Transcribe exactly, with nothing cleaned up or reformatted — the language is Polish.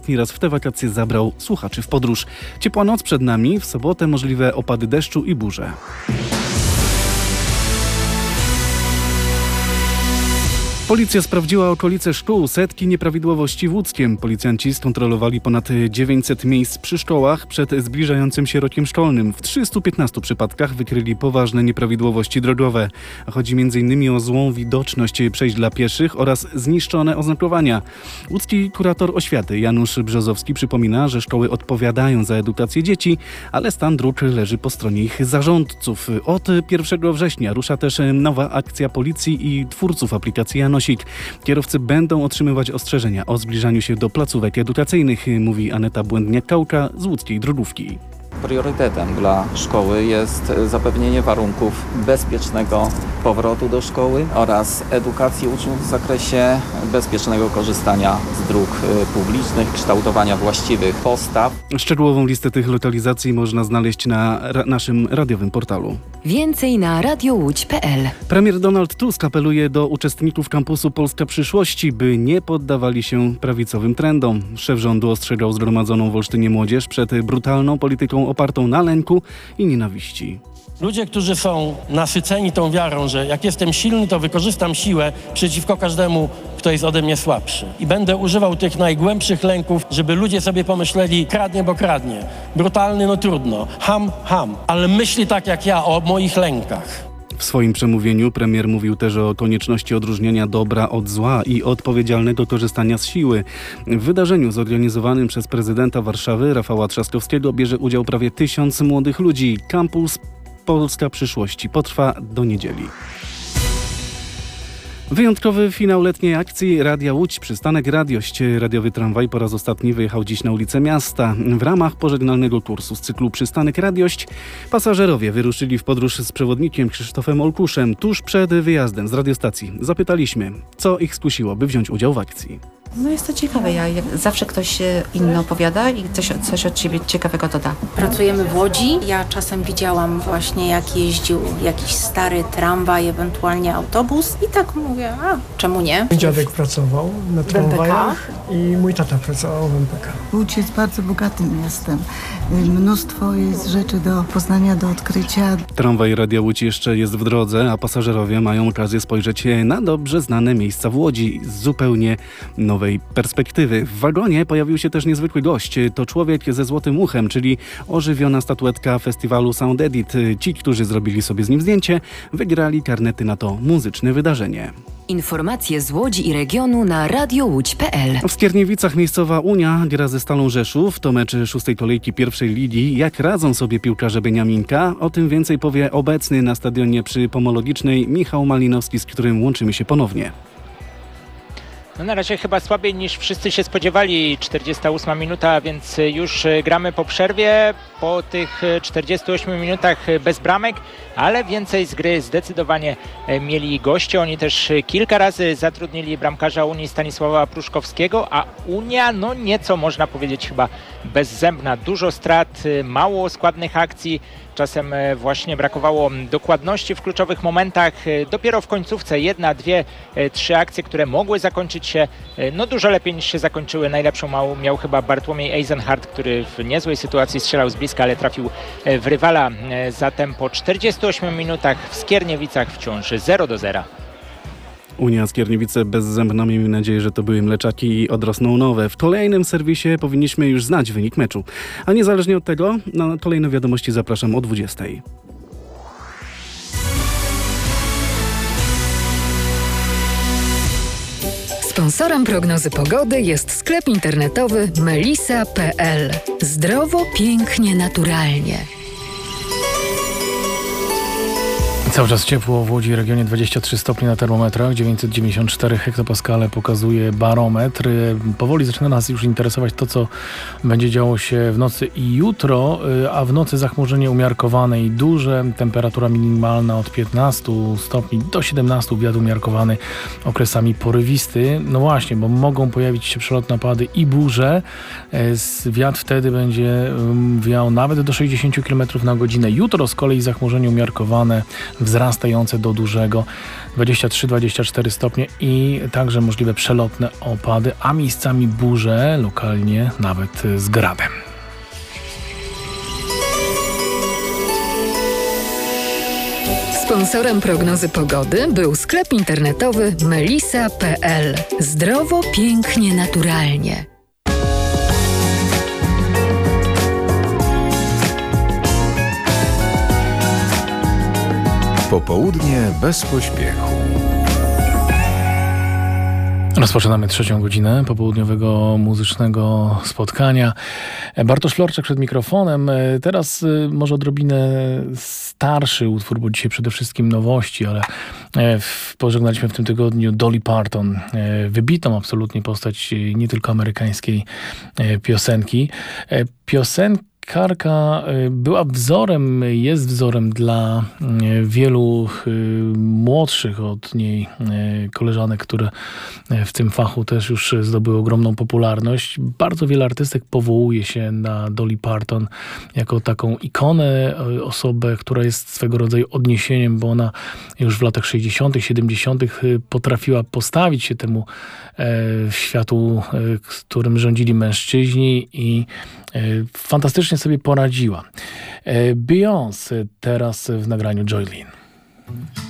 I raz w te wakacje zabrał słuchaczy w podróż. Ciepła noc przed nami, w sobotę możliwe opady deszczu i burze. Policja sprawdziła okolice szkół, setki nieprawidłowości w Łódzkiem. Policjanci skontrolowali ponad dziewięćset miejsc przy szkołach przed zbliżającym się rokiem szkolnym. W trzystu piętnastu przypadkach wykryli poważne nieprawidłowości drogowe. Chodzi między innymi o złą widoczność przejść dla pieszych oraz zniszczone oznakowania. Łódzki kurator oświaty Janusz Brzozowski przypomina, że szkoły odpowiadają za edukację dzieci, ale stan dróg leży po stronie ich zarządców. Od pierwszego września rusza też nowa akcja policji i twórców aplikacji Janosik. Kierowcy będą otrzymywać ostrzeżenia o zbliżaniu się do placówek edukacyjnych, mówi Aneta Błędniak-Kałka z łódzkiej drogówki. Priorytetem dla szkoły jest zapewnienie warunków bezpiecznego powrotu do szkoły oraz edukacji uczniów w zakresie bezpiecznego korzystania z dróg publicznych, kształtowania właściwych postaw. Szczegółową listę tych lokalizacji można znaleźć na ra- naszym radiowym portalu. Więcej na radio łódź kropka pe el. Premier Donald Tusk apeluje do uczestników kampusu Polska Przyszłości, by nie poddawali się prawicowym trendom. Szef rządu ostrzegał zgromadzoną w Olsztynie młodzież przed brutalną polityką opartą na lęku i nienawiści. Ludzie, którzy są nasyceni tą wiarą, że jak jestem silny, to wykorzystam siłę przeciwko każdemu, kto jest ode mnie słabszy. I będę używał tych najgłębszych lęków, żeby ludzie sobie pomyśleli, kradnie, bo kradnie. Brutalny, no trudno. Ham, ham. Ale myśli tak jak ja o moich lękach. W swoim przemówieniu premier mówił też o konieczności odróżnienia dobra od zła i odpowiedzialnego korzystania z siły. W wydarzeniu zorganizowanym przez prezydenta Warszawy Rafała Trzaskowskiego bierze udział prawie tysiąc młodych ludzi. Kampus Polska Przyszłości potrwa do niedzieli. Wyjątkowy finał letniej akcji Radia Łódź. Przystanek Radiość. Radiowy tramwaj po raz ostatni wyjechał dziś na ulicę miasta. W ramach pożegnalnego kursu z cyklu Przystanek Radiość pasażerowie wyruszyli w podróż z przewodnikiem Krzysztofem Olkuszem tuż przed wyjazdem z radiostacji. Zapytaliśmy, co ich skusiło, by wziąć udział w akcji. No jest to ciekawe, ja, jak zawsze ktoś inny opowiada i coś, coś od siebie ciekawego doda. Pracujemy w Łodzi. Ja czasem widziałam właśnie, jak jeździł jakiś stary tramwaj, ewentualnie autobus i tak mówię, a czemu nie? Mój dziadek pracował na tramwajach i mój tata pracował w em pe ka. Łódź jest bardzo bogatym miastem. Mnóstwo jest rzeczy do poznania, do odkrycia. Tramwaj Radia Łódź jeszcze jest w drodze, a pasażerowie mają okazję spojrzeć na dobrze znane miejsca w Łodzi z zupełnie nowej perspektywy. W wagonie pojawił się też niezwykły gość. To człowiek ze złotym uchem, czyli ożywiona statuetka festiwalu Sound Edit. Ci, którzy zrobili sobie z nim zdjęcie, wygrali karnety na to muzyczne wydarzenie. Informacje z Łodzi i regionu na radio łódź kropka pe el. W Skierniewicach miejscowa Unia gra ze Stalą Rzeszów. To mecz szóstej kolejki pierwszej ligi. Jak radzą sobie piłkarze Beniaminka? O tym więcej powie obecny na stadionie przy Pomologicznej Michał Malinowski, z którym łączymy się ponownie. No na razie chyba słabiej niż wszyscy się spodziewali. czterdziesta ósma minuta, więc już gramy po przerwie. Po tych czterdziestu ośmiu minutach bez bramek, ale więcej z gry zdecydowanie mieli goście. Oni też kilka razy zatrudnili bramkarza Unii Stanisława Pruszkowskiego, a Unia, no nieco można powiedzieć chyba bezzębna. Dużo strat, mało składnych akcji. Czasem właśnie brakowało dokładności w kluczowych momentach. Dopiero w końcówce jedna, dwie, trzy akcje, które mogły zakończyć się no dużo lepiej niż się zakończyły. Najlepszą miał, miał chyba Bartłomiej Eisenhardt, który w niezłej sytuacji strzelał z bliska, ale trafił w rywala. Zatem po czterdziestu ośmiu minutach w Skierniewicach wciąż zero do zera. Unia Skierniewice bezzębna, miejmy nadzieję, że to były mleczaki i odrosną nowe. W kolejnym serwisie powinniśmy już znać wynik meczu. A niezależnie od tego, na kolejne wiadomości zapraszam o dwudziestej. Sponsorem prognozy pogody jest sklep internetowy melisa kropka pe el. Zdrowo, pięknie, naturalnie. Cały czas ciepło w Łodzi, regionie dwadzieścia trzy stopnie na termometrach, dziewięćset dziewięćdziesiąt cztery hektopaskale pokazuje barometr. Powoli zaczyna nas już interesować to, co będzie działo się w nocy i jutro, a w nocy zachmurzenie umiarkowane i duże, temperatura minimalna od piętnastu stopni do siedemnastu, wiatr umiarkowany okresami porywisty. No właśnie, bo mogą pojawić się przelotne napady i burze. Wiatr wtedy będzie wiał nawet do sześćdziesięciu kilometrów na godzinę. Jutro z kolei zachmurzenie umiarkowane, wzrastające do dużego, dwadzieścia trzy dwadzieścia cztery stopnie i także możliwe przelotne opady, a miejscami burze, lokalnie nawet z gradem. Sponsorem prognozy pogody był sklep internetowy melisa kropka pe el. Zdrowo, pięknie, naturalnie. Popołudnie bez pośpiechu. Rozpoczynamy trzecią godzinę popołudniowego muzycznego spotkania. Bartosz Florczak przed mikrofonem. Teraz może odrobinę starszy utwór, bo dzisiaj przede wszystkim nowości, ale pożegnaliśmy w tym tygodniu Dolly Parton, wybitną absolutnie postać nie tylko amerykańskiej piosenki. Piosenki Karka była wzorem, jest wzorem dla wielu młodszych od niej koleżanek, które w tym fachu też już zdobyły ogromną popularność. Bardzo wiele artystek powołuje się na Dolly Parton jako taką ikonę, osobę, która jest swego rodzaju odniesieniem, bo ona już w latach sześćdziesiątych, siedemdziesiątych potrafiła postawić się temu światu, którym rządzili mężczyźni i fantastycznie sobie poradziła. Beyoncé teraz w nagraniu Jolene.